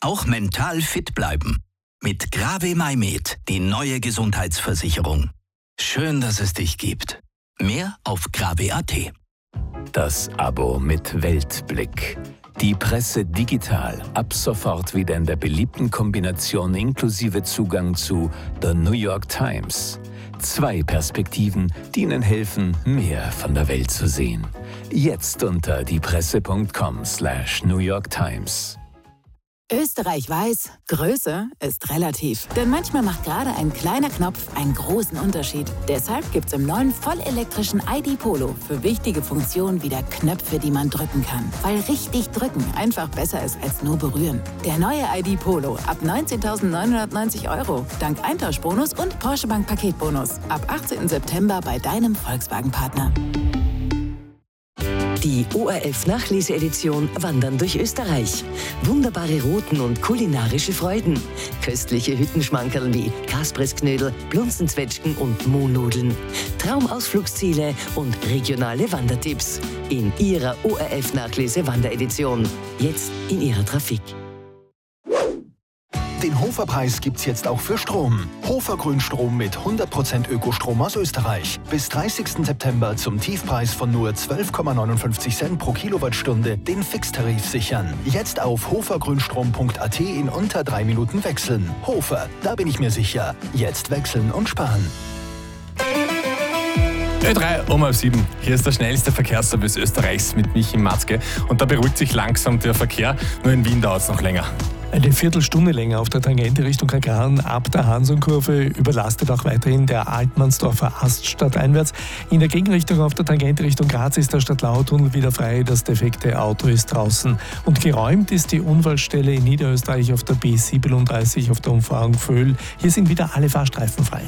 auch mental fit bleiben. Mit Grave-My-Med, die neue Gesundheitsversicherung. Schön, dass es dich gibt. Mehr auf grave.at. Das Abo mit Weltblick. Die Presse digital. Ab sofort wieder in der beliebten Kombination inklusive Zugang zu The New York Times. 2 Perspektiven, die Ihnen helfen, mehr von der Welt zu sehen. Jetzt unter diepresse.com/New York Times. Österreich weiß, Größe ist relativ. Denn manchmal macht gerade ein kleiner Knopf einen großen Unterschied. Deshalb gibt's im neuen vollelektrischen ID Polo für wichtige Funktionen wieder Knöpfe, die man drücken kann. Weil richtig drücken einfach besser ist als nur berühren. Der neue ID Polo ab 19.990 €. Dank Eintauschbonus und Porsche Bank Paketbonus. Ab 18. September bei deinem Volkswagen-Partner. Die ORF-Nachleseedition Wandern durch Österreich. Wunderbare Routen und kulinarische Freuden. Köstliche Hüttenschmankerl wie Kasprisknödel, Blunzenzwetschgen und Mohnnudeln. Traumausflugsziele und regionale Wandertipps. In Ihrer ORF-Nachlese-Wanderedition. Jetzt in Ihrer Trafik. Den Hofer-Preis gibt's jetzt auch für Strom. Hofer Grünstrom mit 100% Ökostrom aus Österreich. Bis 30. September zum Tiefpreis von nur 12,59 Cent pro Kilowattstunde den Fixtarif sichern. Jetzt auf hofergrünstrom.at in unter 3 Minuten wechseln. Hofer, da bin ich mir sicher. Jetzt wechseln und sparen. Ö3 um 7. Hier ist der schnellste Verkehrsservice Österreichs mit Michi Matzke. Und da beruhigt sich langsam der Verkehr. Nur in Wien dauert es noch länger. Eine Viertelstunde länger auf der Tangente Richtung Kagran ab der Hansonkurve, überlastet auch weiterhin der Altmannsdorfer Ast stadteinwärts. In der Gegenrichtung auf der Tangente Richtung Graz ist der Stadtlauer-Tunnel wieder frei, das defekte Auto ist draußen. Und geräumt ist die Unfallstelle in Niederösterreich auf der B37 auf der Umfahrung Vöhl. Hier sind wieder alle Fahrstreifen frei.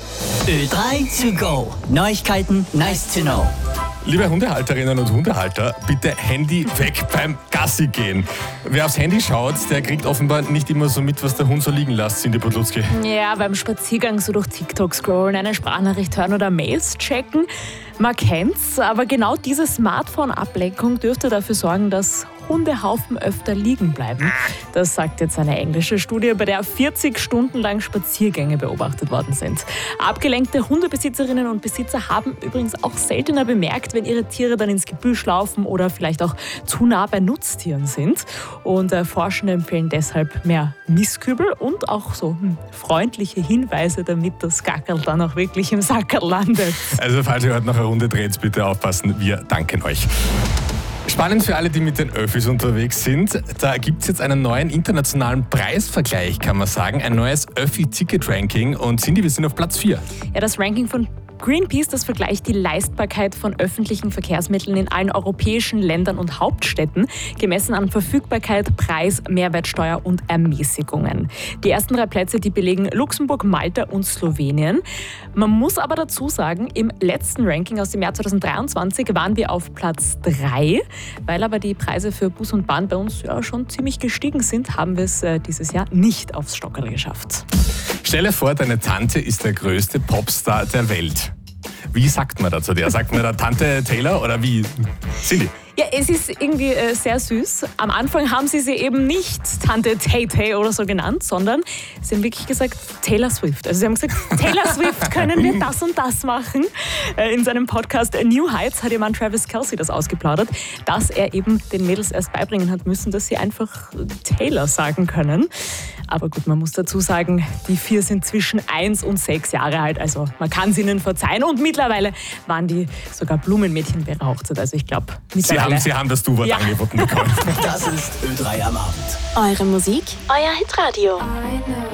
Ö3 to go. Neuigkeiten, nice to know. Liebe Hundehalterinnen und Hundehalter, bitte Handy weg beim Gassi gehen. Wer aufs Handy schaut, der kriegt offenbar nicht immer so mit, was der Hund so liegen lässt, Cindy Podlutzki. Ja, beim Spaziergang so durch TikTok scrollen, eine Sprachnachricht hören oder Mails checken. Man kennt's, aber genau diese Smartphone-Ablenkung dürfte dafür sorgen, dass Hundehaufen öfter liegen bleiben. Das sagt jetzt eine englische Studie, bei der 40 Stunden lang Spaziergänge beobachtet worden sind. Abgelenkte Hundebesitzerinnen und Besitzer haben übrigens auch seltener bemerkt, wenn ihre Tiere dann ins Gebüsch laufen oder vielleicht auch zu nah bei Nutztieren sind. Und Forschende empfehlen deshalb mehr Mistkübel und auch so freundliche Hinweise, damit das Gackerl dann auch wirklich im Sackerl landet. Also falls ihr heute noch eine Runde dreht, bitte aufpassen, wir danken euch. Spannend für alle, die mit den Öffis unterwegs sind. Da gibt es jetzt einen neuen internationalen Preisvergleich, kann man sagen. Ein neues Öffi-Ticket-Ranking. Und Cindy, wir sind auf Platz 4. Ja, das Ranking von Greenpeace, das vergleicht die Leistbarkeit von öffentlichen Verkehrsmitteln in allen europäischen Ländern und Hauptstädten, gemessen an Verfügbarkeit, Preis, Mehrwertsteuer und Ermäßigungen. Die ersten 3 Plätze, die belegen Luxemburg, Malta und Slowenien. Man muss aber dazu sagen, im letzten Ranking aus dem Jahr 2023 waren wir auf Platz 3. Weil aber die Preise für Bus und Bahn bei uns ja schon ziemlich gestiegen sind, haben wir es dieses Jahr nicht aufs Stockerl geschafft. Stell dir vor, deine Tante ist der größte Popstar der Welt. Wie sagt man dazu der? Sagt man da Tante Taylor oder wie? Cindy? Ja, es ist irgendwie sehr süß. Am Anfang haben sie eben nicht Tante Tay-Tay oder so genannt, sondern sie haben wirklich gesagt Taylor Swift. Also sie haben gesagt, Taylor Swift, können wir das und das machen? In seinem Podcast New Heights hat ihr Mann Travis Kelce das ausgeplaudert, dass er eben den Mädels erst beibringen hat müssen, dass sie einfach Taylor sagen können. Aber gut, man muss dazu sagen, die 4 sind zwischen 1 und 6 Jahre alt, also man kann es ihnen verzeihen. Und mittlerweile waren die sogar Blumenmädchen bei ihrer Hochzeit. Also ich glaube, Sie haben das Du-Wort angeboten bekommen. Das ist Ö3 am Abend. Eure Musik, euer Hitradio.